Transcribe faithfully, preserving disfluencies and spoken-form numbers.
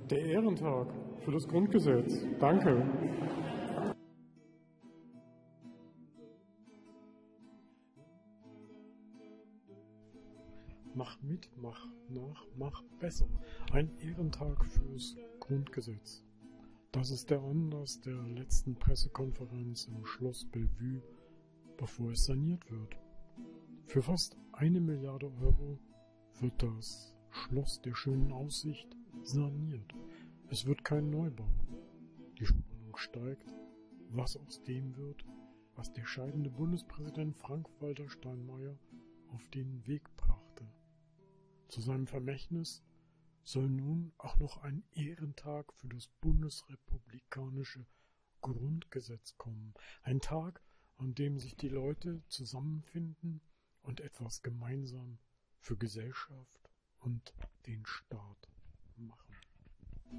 Der Ehrentag für das Grundgesetz. Danke. Mach mit, mach nach, mach besser. Ein Ehrentag fürs Grundgesetz. Das ist der Anlass der letzten Pressekonferenz im Schloss Bellevue, bevor es saniert wird. Für fast eine Milliarde Euro wird das Schloss der schönen Aussicht saniert. Es wird kein Neubau. Die Spannung steigt, was aus dem wird, was der scheidende Bundespräsident Frank-Walter Steinmeier auf den Weg brachte. Zu seinem Vermächtnis soll nun auch noch ein Ehrentag für das bundesrepublikanische Grundgesetz kommen. Ein Tag, an dem sich die Leute zusammenfinden und etwas gemeinsam für Gesellschaft und den Staat